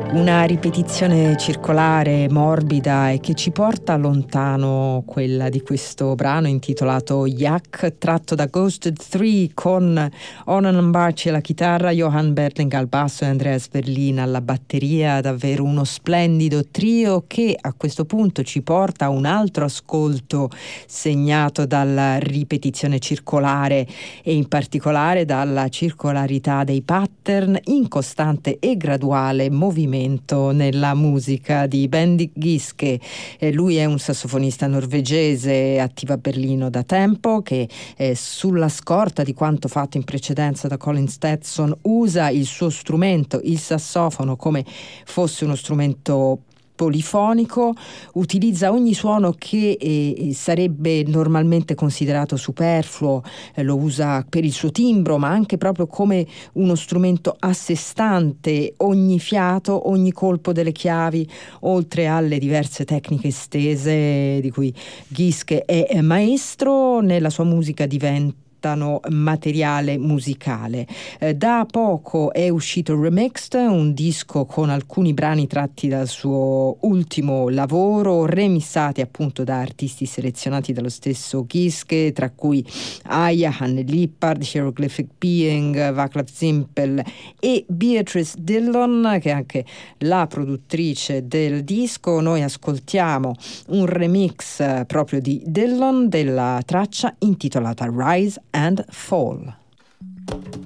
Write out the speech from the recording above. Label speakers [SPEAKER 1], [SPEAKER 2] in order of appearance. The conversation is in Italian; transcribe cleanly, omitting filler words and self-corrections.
[SPEAKER 1] Una ripetizione circolare, morbida e che ci porta lontano, quella di questo brano intitolato Yak, tratto da Ghosted 3 con Onan Barci alla chitarra, Johan Berling al basso e Andreas Berlin alla batteria. Davvero uno splendido trio che a questo punto ci porta a un altro ascolto segnato dalla ripetizione circolare e in particolare dalla circolarità dei pattern in costante e graduale movimento nella musica di Bendik Giske. Lui è un sassofonista norvegese attivo a Berlino da tempo che sulla scorta di quanto fatto in precedenza da Colin Stetson usa il suo strumento, il sassofono, come fosse uno strumento polifonico, utilizza ogni suono che sarebbe normalmente considerato superfluo, lo usa per il suo timbro ma anche proprio come uno strumento a sé stante, ogni fiato, ogni colpo delle chiavi, oltre alle diverse tecniche estese di cui Giske è maestro, nella sua musica diventa materiale musicale. Da poco è uscito Remixed, un disco con alcuni brani tratti dal suo ultimo lavoro, remissati appunto da artisti selezionati dallo stesso Giske, tra cui Aya, Hanne Lippard, Hieroglyphic Being, Vaclav Zimpel e Beatrice Dillon, che è anche la produttrice del disco. Noi ascoltiamo un remix proprio di Dillon della traccia intitolata Rise and Fall.